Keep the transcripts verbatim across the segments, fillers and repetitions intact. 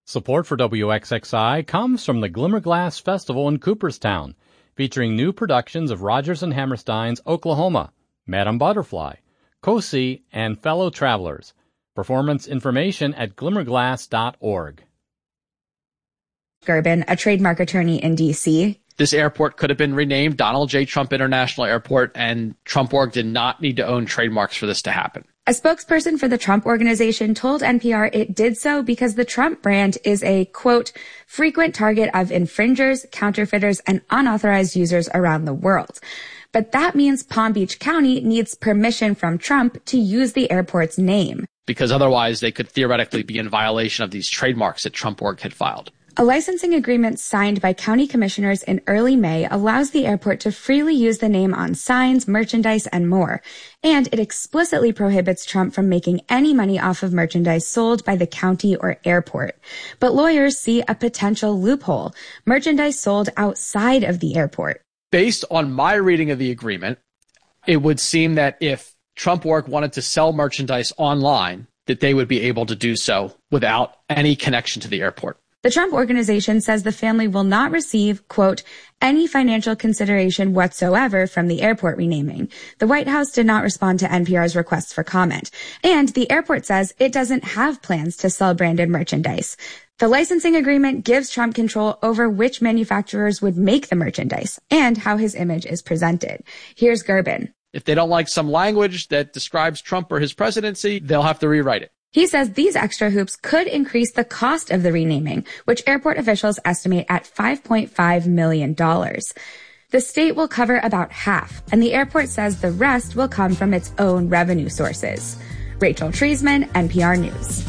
Support for W X X I comes from the Glimmerglass Festival in Cooperstown, featuring new productions of Rodgers and Hammerstein's Oklahoma, Madame Butterfly, Cosi, and Fellow Travelers. Performance information at glimmerglass dot org. Gerben, a trademark attorney in D C This airport could have been renamed Donald J. Trump International Airport, and Trump Org did not need to own trademarks for this to happen. A spokesperson for the Trump Organization told N P R it did so because the Trump brand is a, quote, frequent target of infringers, counterfeiters, and unauthorized users around the world. But that means Palm Beach County needs permission from Trump to use the airport's name. Because otherwise they could theoretically be in violation of these trademarks that Trump Org had filed. A licensing agreement signed by county commissioners in early May allows the airport to freely use the name on signs, merchandise, and more. And it explicitly prohibits Trump from making any money off of merchandise sold by the county or airport. But lawyers see a potential loophole: merchandise sold outside of the airport. Based on my reading of the agreement, it would seem that if Trump Org wanted to sell merchandise online, that they would be able to do so without any connection to the airport. The Trump Organization says the family will not receive, quote, any financial consideration whatsoever from the airport renaming. The White House did not respond to N P R's request for comment. And the airport says it doesn't have plans to sell branded merchandise. The licensing agreement gives Trump control over which manufacturers would make the merchandise and how his image is presented. Here's Gerben. If they don't like some language that describes Trump or his presidency, they'll have to rewrite it. He says these extra hoops could increase the cost of the renaming, which airport officials estimate at five point five million dollars. The state will cover about half, and the airport says the rest will come from its own revenue sources. Rachel Treisman, N P R News.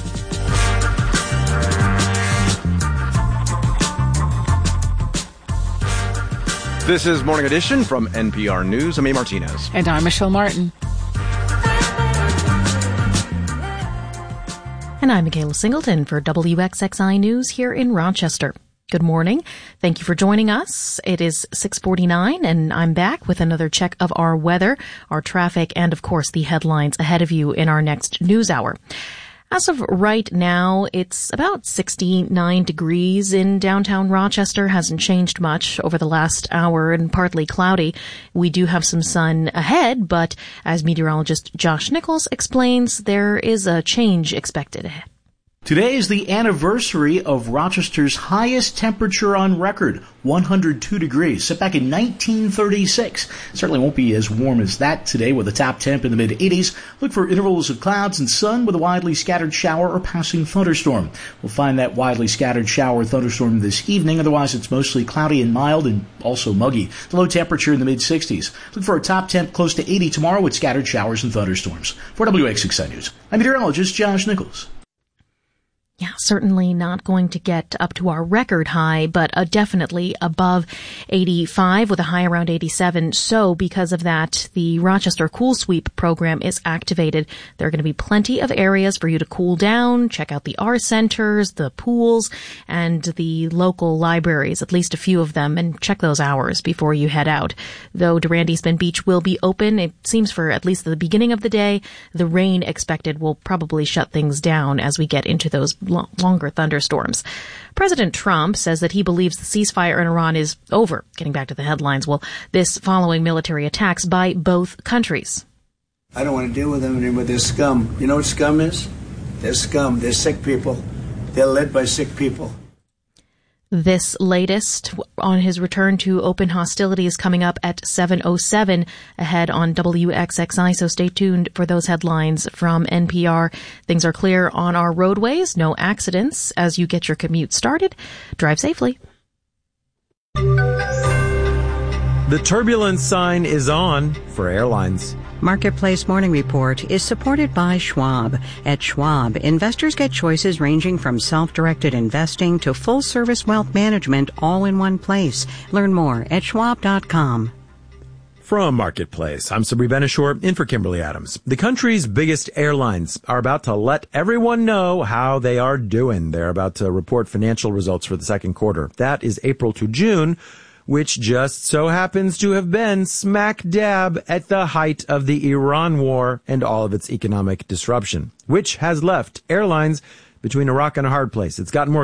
This is Morning Edition from N P R News. I'm A. Martinez. And I'm Michelle Martin. And I'm Michaela Singleton for W X X I News here in Rochester. Good morning. Thank you for joining us. It is six forty-nine, and I'm back with another check of our weather, our traffic, and, of course, the headlines ahead of you in our next news hour. As of right now, it's about sixty-nine degrees in downtown Rochester. Hasn't changed much over the last hour and partly cloudy. We do have some sun ahead, but as meteorologist Josh Nichols explains, there is a change expected ahead. Today is the anniversary of Rochester's highest temperature on record, one hundred two degrees, set back in nineteen thirty-six. Certainly won't be as warm as that today with a top temp in the mid-eighties. Look for intervals of clouds and sun with a widely scattered shower or passing thunderstorm. We'll find that widely scattered shower or thunderstorm this evening. Otherwise, it's mostly cloudy and mild and also muggy. The low temperature in the mid-sixties. Look for a top temp close to eighty tomorrow with scattered showers and thunderstorms. For W X X I News, I'm meteorologist Josh Nichols. Yeah, certainly not going to get up to our record high, but uh, definitely above eighty-five with a high around eighty-seven. So because of that, the Rochester Cool Sweep program is activated. There are going to be plenty of areas for you to cool down, check out the art centers, the pools, and the local libraries, at least a few of them, and check those hours before you head out. Though Durand Eastman Beach will be open, it seems for at least the beginning of the day, the rain expected will probably shut things down as we get into those longer thunderstorms. President Trump says that he believes the ceasefire in Iran is over. Getting back to the headlines, well, this following military attacks by both countries. I don't want to deal with them anymore. They're scum. You know what scum is? They're scum. They're sick people. They're led by sick people. This latest on his return to open hostilities coming up at seven oh seven ahead on W X X I, so stay tuned for those headlines from N P R. Things are clear on our roadways, no accidents as you get your commute started. Drive safely. The turbulence sign is on for airlines. Marketplace Morning Report is supported by Schwab. At Schwab, investors get choices ranging from self-directed investing to full-service wealth management all in one place. Learn more at schwab dot com. From Marketplace, I'm Sabri Benishore, in for Kimberly Adams. The country's biggest airlines are about to let everyone know how they are doing. They're about to report financial results for the second quarter. That is April to June, which just so happens to have been smack dab at the height of the Iran war and all of its economic disruption, which has left airlines between a rock and a hard place. It's gotten more